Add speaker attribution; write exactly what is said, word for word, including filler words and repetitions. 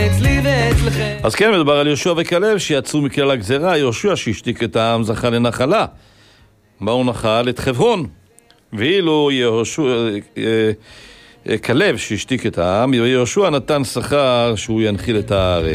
Speaker 1: אצלי ואצלכם.
Speaker 2: אז כן, מדובר על יהושע וכלב שיצאו מכלל הגזרה. יהושע שהשתיק את העם זכה לנחלה. מה הוא נחל? את חברון. ואילו יהושע, כלב שהשתיק את העם, יהושע נתן שכר שהוא ינחיל את הארץ.